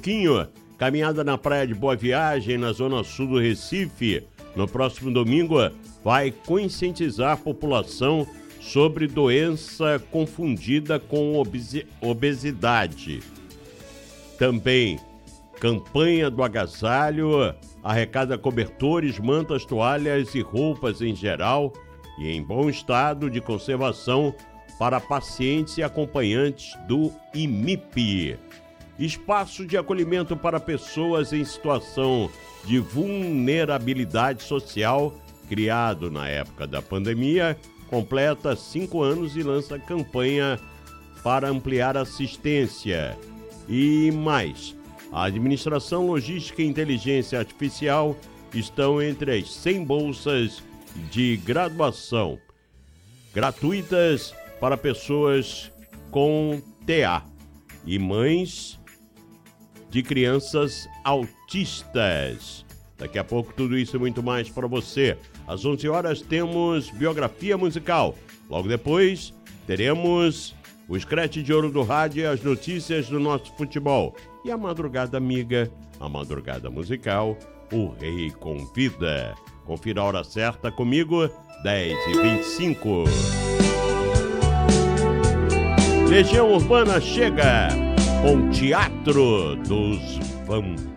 pouquinho. Caminhada na Praia de Boa Viagem, na zona sul do Recife, no próximo domingo, vai conscientizar a população sobre doença confundida com obesidade. Também, campanha do agasalho, arrecada cobertores, mantas, toalhas e roupas em geral e em bom estado de conservação para pacientes e acompanhantes do IMIP. Espaço de acolhimento para pessoas em situação de vulnerabilidade social, criado na época da pandemia, completa 5 anos e lança campanha para ampliar assistência. E mais, a administração, logística e inteligência artificial estão entre as 100 bolsas de graduação gratuitas para pessoas com TA e mães de crianças autistas. Daqui a pouco tudo isso e muito mais para você. Às 11 horas temos biografia musical. Logo depois teremos o Scratch de Ouro do Rádio e as notícias do nosso futebol. E a madrugada amiga, a madrugada musical, o Rei Convida. Confira a hora certa comigo, 10h25. Legião Urbana chega com Teatro dos Vampiros.